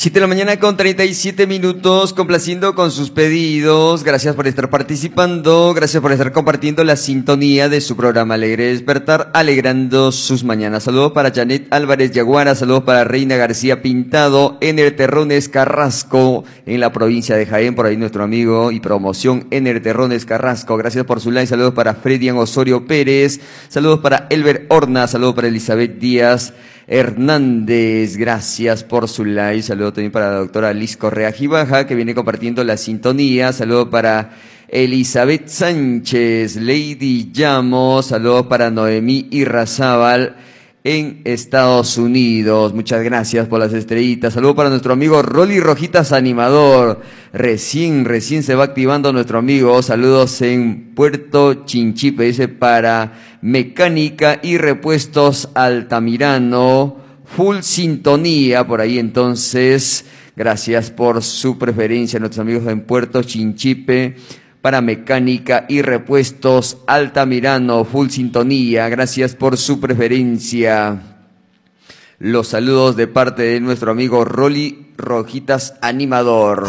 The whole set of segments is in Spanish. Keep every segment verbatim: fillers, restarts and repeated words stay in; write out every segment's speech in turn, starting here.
siete de la mañana con treinta y siete minutos, complaciendo con sus pedidos. Gracias por estar participando, gracias por estar compartiendo la sintonía de su programa Alegre Despertar, alegrando sus mañanas. Saludos para Janet Álvarez Yaguara, saludos para Reina García Pintado, Ener Terrones Carrasco, en la provincia de Jaén, por ahí nuestro amigo y promoción Ener Terrones Carrasco. Gracias por su like, saludos para Fredian Osorio Pérez, saludos para Elber Horna, saludos para Elizabeth Díaz Hernández, gracias por su like. Saludo también para la doctora Liz Correa Gibaja, que viene compartiendo la sintonía. Saludo para Elizabeth Sánchez, Lady Llamo, saludo para Noemí Irrazábal en Estados Unidos. Muchas gracias por las estrellitas. Saludo para nuestro amigo Rolly Rojitas Animador. Recién, recién se va activando nuestro amigo. Saludos en Puerto Chinchipe, dice, para Mecánica y Repuestos Altamirano. Full sintonía por ahí, entonces. Gracias por su preferencia, nuestros amigos en Puerto Chinchipe. Para Mecánica y Repuestos Altamirano, full sintonía. Gracias por su preferencia. Los saludos de parte de nuestro amigo Rolly Rojitas Animador.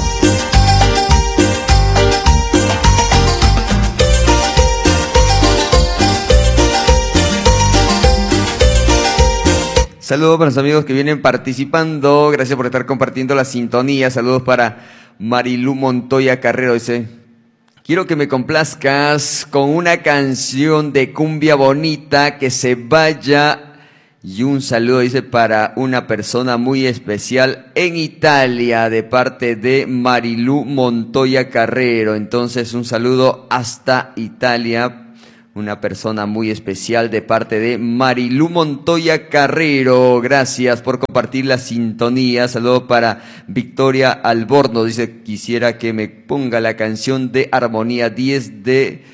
Saludos para los amigos que vienen participando. Gracias por estar compartiendo la sintonía. Saludos para Marilú Montoya Carrero, dice: quiero que me complazcas con una canción de cumbia bonita, que se vaya. Y un saludo, dice, para una persona muy especial en Italia, de parte de Marilú Montoya Carrero. Entonces, un saludo hasta Italia. Una persona muy especial de parte de Marilú Montoya Carrero. Gracias por compartir la sintonía. Saludo para Victoria Alborno. Dice: quisiera que me ponga la canción de Armonía diez de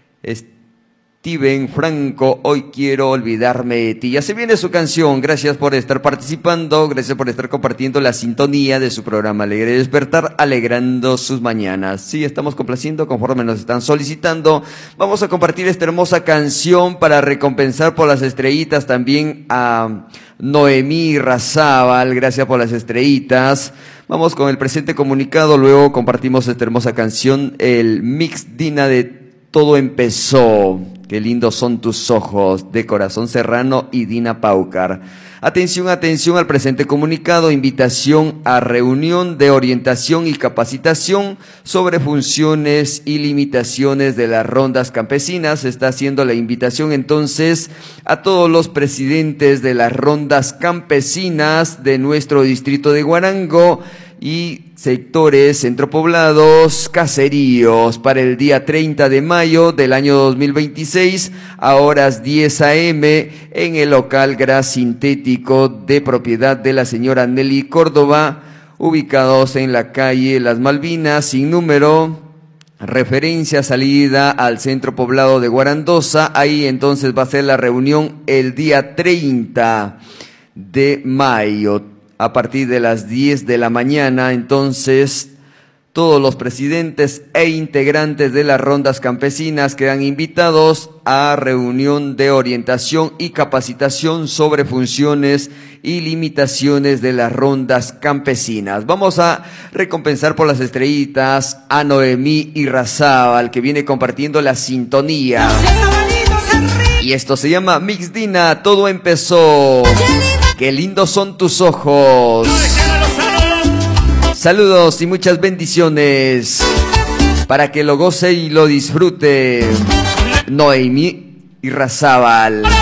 Steven Franco, Hoy quiero olvidarme de ti. Ya se viene su canción. Gracias por estar participando. Gracias por estar compartiendo la sintonía de su programa Alegre Despertar, alegrando sus mañanas. Sí, estamos complaciendo conforme nos están solicitando. Vamos a compartir esta hermosa canción para recompensar por las estrellitas también a Noemí Razábal. Gracias por las estrellitas. Vamos con el presente comunicado. Luego compartimos esta hermosa canción, el mix Dina de Todo Empezó. Qué lindos son tus ojos, de Corazón Serrano y Dina Paucar. Atención, atención al presente comunicado. Invitación a reunión de orientación y capacitación sobre funciones y limitaciones de las rondas campesinas. Se está haciendo la invitación entonces a todos los presidentes de las rondas campesinas de nuestro distrito de Huarango y sectores centropoblados, caseríos, para el día treinta de mayo del año dos mil veintiséis a horas diez a eme en el local Gras Sintético de propiedad de la señora Nelly Córdoba, ubicados en la calle Las Malvinas, sin número, referencia salida al centro poblado de Guarandosa. Ahí entonces va a ser la reunión el día treinta de mayo. A partir de las diez de la mañana, entonces, todos los presidentes e integrantes de las rondas campesinas quedan invitados a reunión de orientación y capacitación sobre funciones y limitaciones de las rondas campesinas. Vamos a recompensar por las estrellitas a Noemí Irrazábal, que viene compartiendo la sintonía. Y esto se llama Mix Dina, Todo Empezó. Qué lindos son tus ojos. Saludos y muchas bendiciones para que lo goce y lo disfrute Noemí Irrazábal.